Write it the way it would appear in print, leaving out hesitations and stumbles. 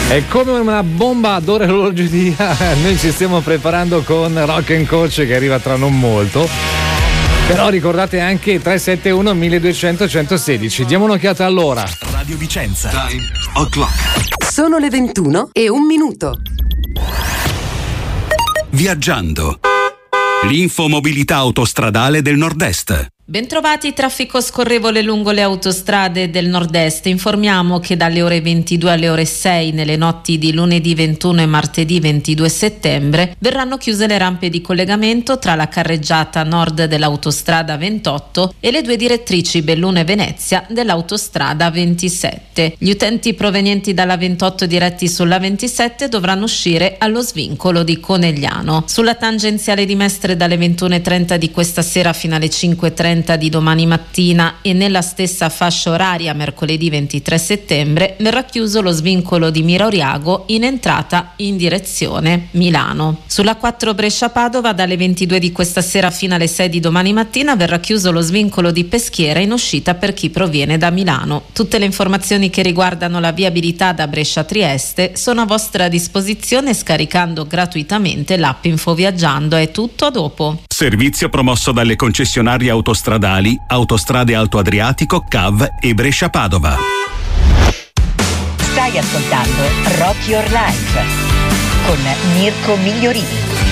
È come una bomba ad orologeria. Noi ci stiamo preparando con Rock and Coach che arriva tra non molto. Però ricordate anche 371 1200 116. Diamo un'occhiata all'ora. Radio Vicenza. Time o'clock. Sono le 21:01. Viaggiando. L'infomobilità autostradale del Nord-Est. Bentrovati, traffico scorrevole lungo le autostrade del nord-est. Informiamo che dalle ore 22 alle ore 6 nelle notti di lunedì 21 e martedì 22 settembre verranno chiuse le rampe di collegamento tra la carreggiata nord dell'autostrada 28 e le due direttrici Belluno e Venezia dell'autostrada 27. Gli utenti provenienti dalla 28 diretti sulla 27 dovranno uscire allo svincolo di Conegliano. Sulla tangenziale di Mestre dalle 21:30 di questa sera fino alle 5:30 di domani mattina e nella stessa fascia oraria mercoledì 23 settembre verrà chiuso lo svincolo di Miraoriago in entrata in direzione Milano. Sulla 4 Brescia-Padova dalle 22 di questa sera fino alle 6 di domani mattina verrà chiuso lo svincolo di Peschiera in uscita per chi proviene da Milano. Tutte le informazioni che riguardano la viabilità da Brescia a Trieste sono a vostra disposizione scaricando gratuitamente l'app Infoviaggiando. È tutto, a dopo. Servizio promosso dalle concessionarie autostradali Autostrade Alto Adriatico, CAV e Brescia-Padova. Stai ascoltando Rock Your Life con Mirko Migliorini.